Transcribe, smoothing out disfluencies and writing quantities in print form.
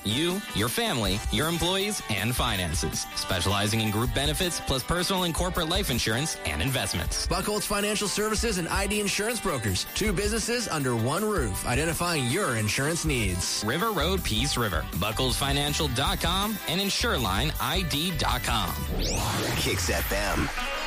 you, your family, your employees, and finances. Specializing in group benefits plus personal and corporate life insurance and investments. Buckholz Financial Services and ID Insurance Brokers. 2 businesses under one roof, identifying your insurance needs. River Road, Peace River. BucholzFinancial.com and InsureLineID.com. Kicks FM.